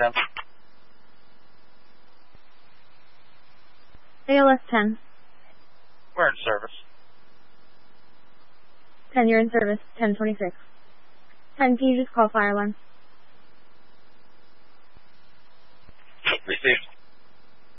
10. ALS 10. We're in service. 10, you're in service. 1026. 10, can you just call fire alarm? Received.